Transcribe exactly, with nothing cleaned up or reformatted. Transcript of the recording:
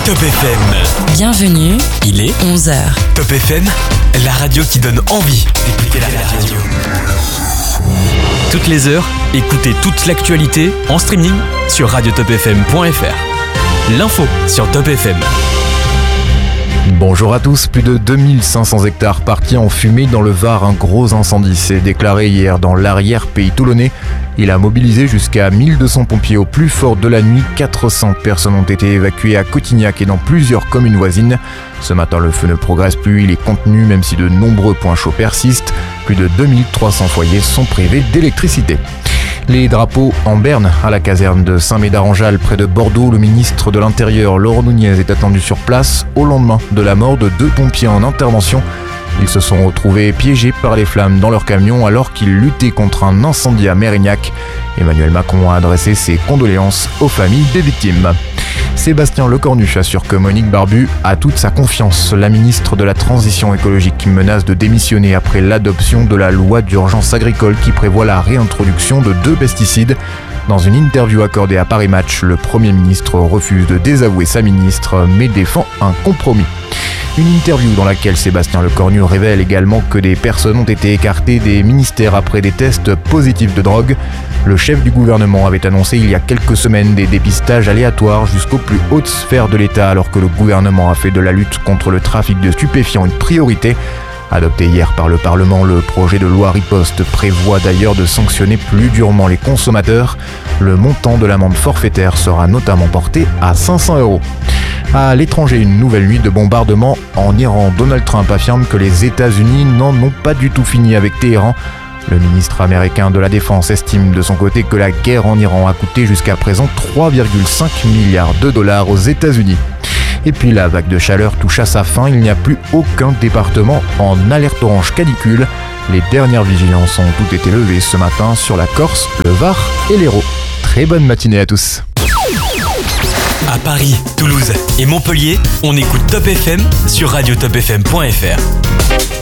Top F M. Bienvenue, Il est onze heures. Top F M, la radio qui donne envie d'écouter la radio. Toutes les heures, écoutez toute l'actualité en streaming sur radio top f m point f r. L'info sur Top F M. Bonjour à tous, plus de deux mille cinq cents hectares partis en fumée dans le Var. Un gros incendie s'est déclaré hier dans l'arrière-pays toulonnais. Il a mobilisé jusqu'à mille deux cents pompiers au plus fort de la nuit. quatre cents personnes ont été évacuées à Cotignac et dans plusieurs communes voisines. Ce matin, le feu ne progresse plus, il est contenu même si de nombreux points chauds persistent. Plus de deux mille trois cents foyers sont privés d'électricité. Les drapeaux en berne à la caserne de Saint-Médard-en-Jalles près de Bordeaux. Le ministre de l'Intérieur, Laurent Nunez, est attendu sur place au lendemain de la mort de deux pompiers en intervention. Ils se sont retrouvés piégés par les flammes dans leur camion alors qu'ils luttaient contre un incendie à Mérignac. Emmanuel Macron a adressé ses condoléances aux familles des victimes. Sébastien Lecornu assure que Monique Barbu a toute sa confiance. La ministre de la Transition écologique menace de démissionner après l'adoption de la loi d'urgence agricole qui prévoit la réintroduction de deux pesticides. Dans une interview accordée à Paris Match, le Premier ministre refuse de désavouer sa ministre mais défend un compromis. Une interview dans laquelle Sébastien Lecornu révèle également que des personnes ont été écartées des ministères après des tests positifs de drogue. Le chef du gouvernement avait annoncé il y a quelques semaines des dépistages aléatoires jusqu'aux plus hautes sphères de l'État alors que le gouvernement a fait de la lutte contre le trafic de stupéfiants une priorité. Adopté hier par le Parlement, le projet de loi Riposte prévoit d'ailleurs de sanctionner plus durement les consommateurs. Le montant de l'amende forfaitaire sera notamment porté à cinq cents euros. À l'étranger, une nouvelle nuit de bombardement en Iran. Donald Trump affirme que les États-Unis n'en ont pas du tout fini avec Téhéran. Le ministre américain de la Défense estime de son côté que la guerre en Iran a coûté jusqu'à présent trois virgule cinq milliards de dollars aux États-Unis. Et puis la vague de chaleur touche à sa fin, il n'y a plus aucun département en alerte orange canicule. Les dernières vigilances ont toutes été levées ce matin sur la Corse, le Var et l'Hérault. Très bonne matinée à tous. À Paris, Toulouse et Montpellier, on écoute Top F M sur radio top f m point f r.